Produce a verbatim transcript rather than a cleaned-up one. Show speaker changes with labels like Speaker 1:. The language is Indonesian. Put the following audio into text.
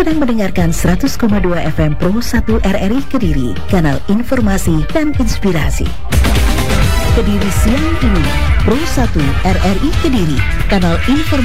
Speaker 1: sedang mendengarkan seratus koma dua F M Pro satu R R I Kediri, kanal informasi dan inspirasi. Kediri siang ini, Pro satu R R I Kediri, kanal informasi